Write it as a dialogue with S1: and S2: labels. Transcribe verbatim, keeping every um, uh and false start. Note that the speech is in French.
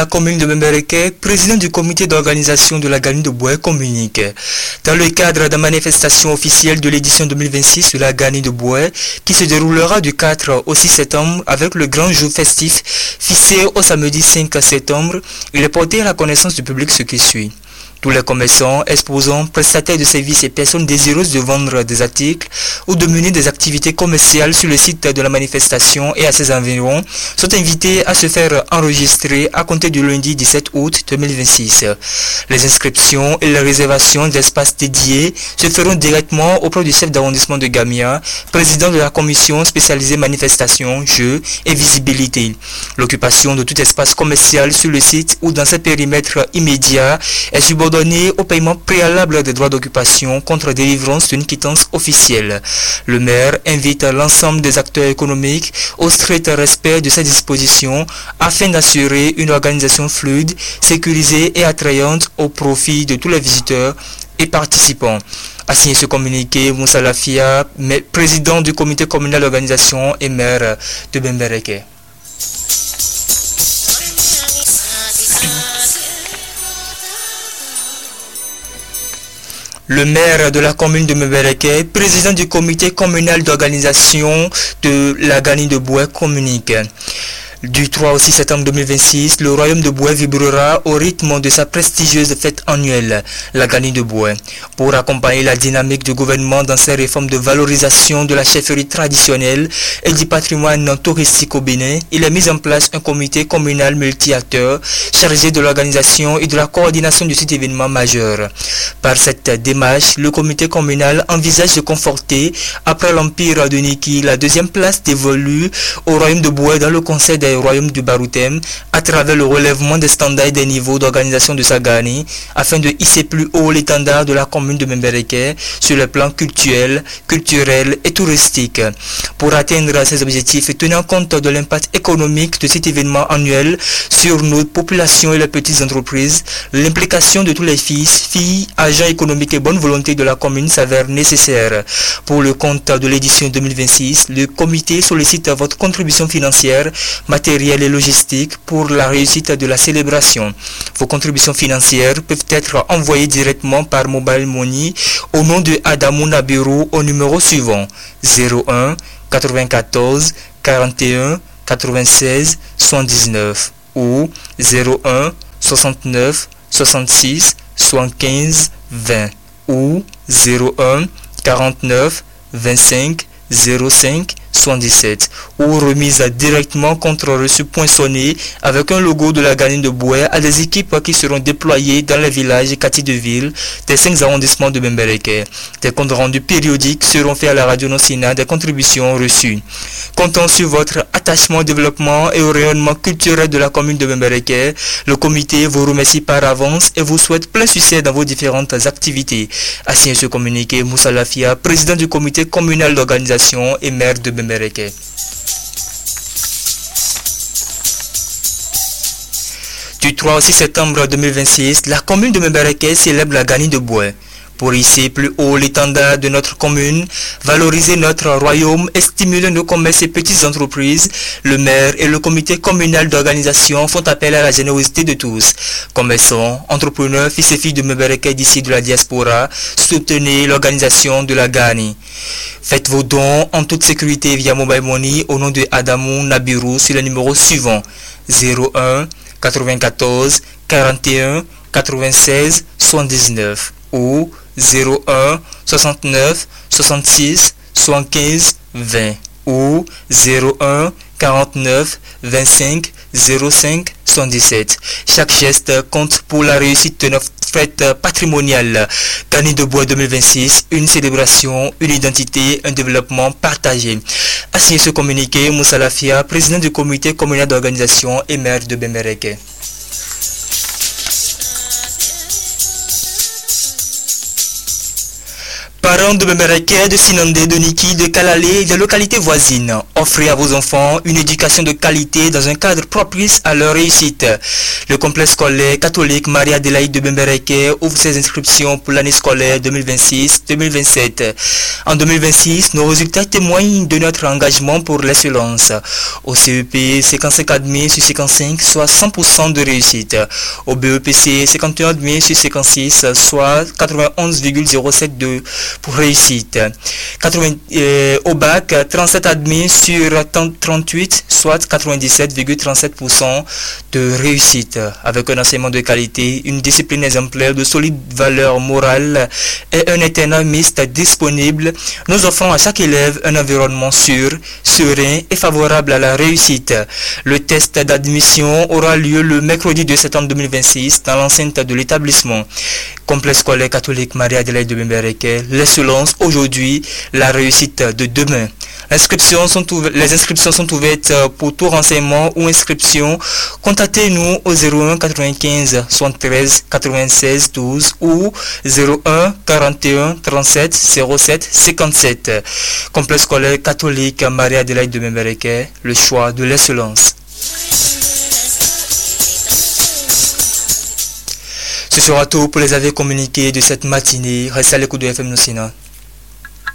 S1: La commune de Bembereke, président du comité d'organisation de la Gani de Bois, communique. Dans le cadre de la manifestation officielle de l'édition deux mille vingt-six de la Gani de Bois, qui se déroulera du quatre au six septembre avec le grand jour festif fixé au samedi cinq septembre, il est porté à la connaissance du public ce qui suit. Tous les commerçants, exposants, prestataires de services et personnes désireuses de vendre des articles ou de mener des activités commerciales sur le site de la manifestation et à ses environs sont invités à se faire enregistrer à compter du lundi dix-sept août deux mille vingt-six. Les inscriptions et les réservations d'espaces dédiés se feront directement auprès du chef d'arrondissement de Gamia, président de la commission spécialisée manifestation, jeux et visibilité. L'occupation de tout espace commercial sur le site ou dans ses périmètres immédiats est subordonnée donné au paiement préalable des droits d'occupation contre délivrance d'une quittance officielle. Le maire invite l'ensemble des acteurs économiques au strict respect de ces dispositions afin d'assurer une organisation fluide, sécurisée et attrayante au profit de tous les visiteurs et participants. A signé ce communiqué, Moussa Lafia, président du comité communal d'organisation et maire de Bembereke. Le maire de la commune de Bembereke, président du comité communal d'organisation de la Gani de Bois, communique. Du trois au six septembre deux mille vingt-six, le royaume de Bois vibrera au rythme de sa prestigieuse fête annuelle, la Gani de Bois. Pour accompagner la dynamique du gouvernement dans ses réformes de valorisation de la chefferie traditionnelle et du patrimoine touristique au Bénin, il a mis en place un comité communal multi-acteurs chargé de l'organisation et de la coordination de cet événement majeur. Par cette démarche, le comité communal envisage de conforter, après l'empire de Niki, la deuxième place dévolue au royaume de Bois dans le conseil des royaume du Baroutem à travers le relèvement des standards et des niveaux d'organisation de sa Gani afin de hisser plus haut l'étendard de la commune de Bembereke sur le plan culturel, culturel et touristique. Pour atteindre ces objectifs et tenant compte de l'impact économique de cet événement annuel sur nos populations et les petites entreprises, l'implication de tous les fils, filles, agents économiques et bonne volonté de la commune s'avère nécessaire. Pour le compte de l'édition deux mille vingt-six, le comité sollicite votre contribution financière, matériel et logistique pour la réussite de la célébration. Vos contributions financières peuvent être envoyées directement par Mobile Money au nom de Adamou Nabiru au numéro suivant zéro un quatre-vingt-quatorze quarante et un quatre-vingt-seize soixante-dix-neuf ou zéro un soixante-neuf soixante-six soixante-quinze vingt ou zéro un quarante-neuf vingt-cinq zéro cinq soixante-dix-sept ou remise directement contre reçu poinçonné avec un logo de la Gani de Bois à des équipes qui seront déployées dans les villages et quartiers de ville des cinq arrondissements de Bembereke. Des comptes rendus périodiques seront faits à la radio Nocina des contributions reçues. Comptant sur votre attachement au développement et au rayonnement culturel de la commune de Bembereke, le comité vous remercie par avance et vous souhaite plein succès dans vos différentes activités. A signé ce communiqué, Moussa Lafia, président du comité communal d'organisation et maire de Bembereke. Du trois au six septembre deux mille vingt-six, la commune de Bembereke célèbre la Gani de Bois. Pour hisser plus haut l'étendard de notre commune, valoriser notre royaume et stimuler nos commerces et petites entreprises, le maire et le comité communal d'organisation font appel à la générosité de tous. Commerçants, entrepreneurs, fils et filles de Bembereke d'ici de la diaspora, soutenez l'organisation de la Gani. Faites vos dons en toute sécurité via Mobile Money au nom de Adamou Nabiru sur le numéro suivant zéro un quatre-vingt-quatorze quarante et un quatre-vingt-seize soixante-dix-neuf ou zéro un soixante-neuf soixante-six soixante-quinze vingt ou zéro un quarante-neuf vingt-cinq zéro cinq soixante-dix-sept. Chaque geste compte pour la réussite de notre fête patrimoniale. Gani de Bois deux mille vingt-six, une célébration, une identité, un développement partagé. A signé ce communiqué, Moussa Lafia, président du comité communal d'organisation et maire de Bembereke. parents de Bembereke, de Sinandé, de Niki, de Kalalé et des localités voisines, offrez à vos enfants une éducation de qualité dans un cadre propice à leur réussite. Le complexe scolaire catholique Marie-Adélaïde de Bembereke ouvre ses inscriptions pour l'année scolaire deux mille vingt-six deux mille vingt-sept. En deux mille vingt-six, nos résultats témoignent de notre engagement pour l'excellence. Au C E P, cinquante-cinq admis sur cinquante-cinq, soit cent pour cent de réussite. Au B E P C, cinquante et un admis sur cinquante-six, soit quatre-vingt-onze virgule zéro sept deux pour réussite. quatre-vingts, euh, au bac, trente-sept admis sur trente-huit, soit quatre-vingt-dix-sept virgule trente-sept pour cent de réussite. Avec un enseignement de qualité, une discipline exemplaire de solide valeur morale et un internat mixte disponible, nous offrons à chaque élève un environnement sûr, serein et favorable à la réussite. Le test d'admission aura lieu le mercredi deux septembre deux mille vingt-six dans l'enceinte de l'établissement. Complexe scolaire catholique Marie-Adélaïde de Bembereke, l'excellence aujourd'hui, la réussite de demain. Inscriptions sont les inscriptions sont ouvertes pour tout renseignement ou inscription. Contactez-nous au zéro un quatre-vingt-quinze soixante-treize quatre-vingt-seize douze ou zéro un quarante et un trente-sept zéro sept cinquante-sept. Complexe scolaire catholique Marie-Adélaïde de Bembereke, le choix de l'excellence. Ce sera tout pour les avis communiqués de cette matinée. Restez à l'écoute de F M Nocina.